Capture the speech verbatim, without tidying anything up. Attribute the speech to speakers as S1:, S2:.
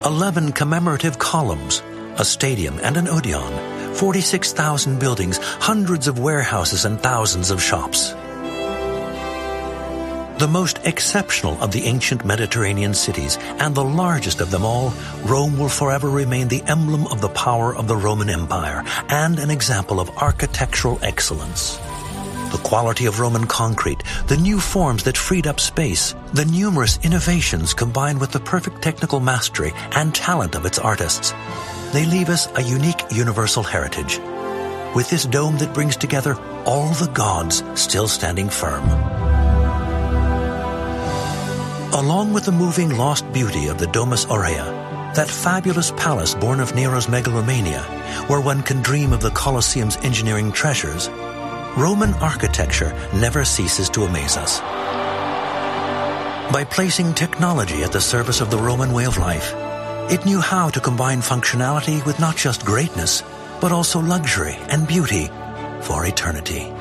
S1: eleven commemorative columns, a stadium and an Odeon, forty-six thousand buildings, hundreds of warehouses, and thousands of shops. The most exceptional of the ancient Mediterranean cities and the largest of them all, Rome will forever remain the emblem of the power of the Roman Empire and an example of architectural excellence. The quality of Roman concrete, the new forms that freed up space, the numerous innovations combined with the perfect technical mastery and talent of its artists, they leave us a unique universal heritage, with this dome that brings together all the gods still standing firm. Along with the moving lost beauty of the Domus Aurea, that fabulous palace born of Nero's megalomania, where one can dream of the Colosseum's engineering treasures, Roman architecture never ceases to amaze us. By placing technology at the service of the Roman way of life, it knew how to combine functionality with not just greatness, but also luxury and beauty for eternity.